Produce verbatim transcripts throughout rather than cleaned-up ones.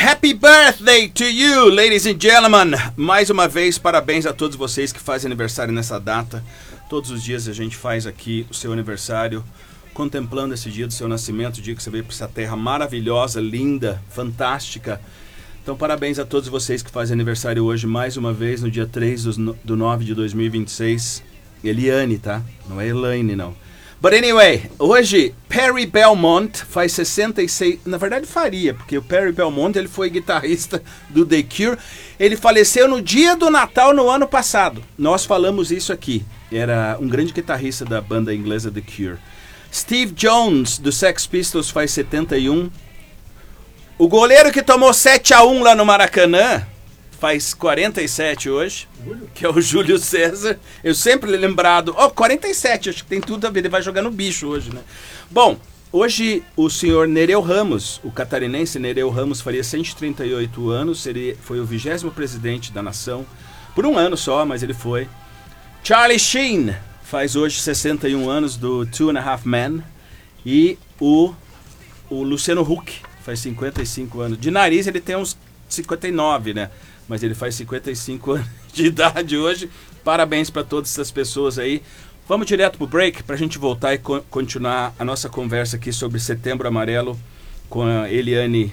Happy birthday to you, ladies and gentlemen. Mais uma vez, parabéns a todos vocês que fazem aniversário nessa data. Todos os dias a gente faz aqui o seu aniversário, contemplando esse dia do seu nascimento, o dia que você veio para essa terra maravilhosa, linda, fantástica. Então, parabéns a todos vocês que fazem aniversário hoje, mais uma vez, no dia três do nove de dois mil e vinte e seis. Eliane, tá? Não é Elaine, não. But anyway, hoje, Perry Belmont faz sessenta e seis... Na verdade, faria, porque o Perry Belmont, ele foi guitarrista do The Cure. Ele faleceu no dia do Natal, no ano passado. Nós falamos isso aqui. Era um grande guitarrista da banda inglesa The Cure. Steve Jones, do Sex Pistols, faz setenta e um. O goleiro que tomou sete a um lá no Maracanã faz quarenta e sete hoje, que é o Júlio César. Eu sempre lembrado... Oh, quarenta e sete, acho que tem tudo a ver. Ele vai jogar no bicho hoje, né? Bom, hoje o senhor Nereu Ramos, o catarinense Nereu Ramos, faria cento e trinta e oito anos. Ele foi o vigésimo presidente da nação. Por um ano só, mas ele foi. Charlie Sheen faz hoje sessenta e um anos, do Two and a Half Men. E o, o Luciano Huck faz cinquenta e cinco anos. De nariz ele tem uns cinquenta e nove, né? Mas ele faz cinquenta e cinco anos de idade hoje. Parabéns para todas essas pessoas aí. Vamos direto pro break para a gente voltar e co- continuar a nossa conversa aqui sobre Setembro Amarelo com a Eliane.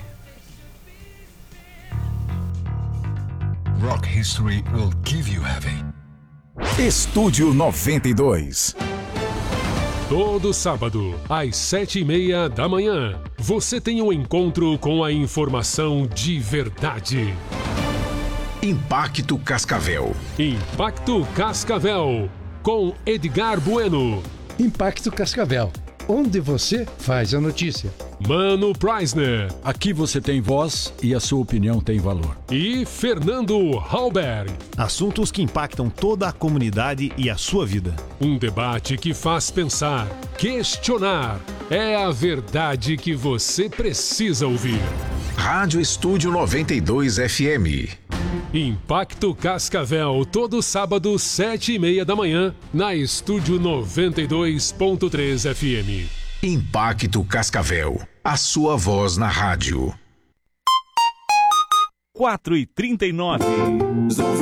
Rock history will give you heavy. Estúdio noventa e dois. Todo sábado, às sete e meia da manhã, você tem um encontro com a informação de verdade. Impacto Cascavel. Impacto Cascavel, com Edgar Bueno. Impacto Cascavel, onde você faz a notícia. Mano Preisner. Aqui você tem voz e a sua opinião tem valor. E Fernando Halberg. Assuntos que impactam toda a comunidade e a sua vida. Um debate que faz pensar, questionar. É a verdade que você precisa ouvir. Rádio Estúdio noventa e dois F M. Impacto Cascavel, todo sábado, sete e meia da manhã, na Estúdio noventa e dois ponto três F M. Impacto Cascavel, a sua voz na rádio. quatro e trinta e nove.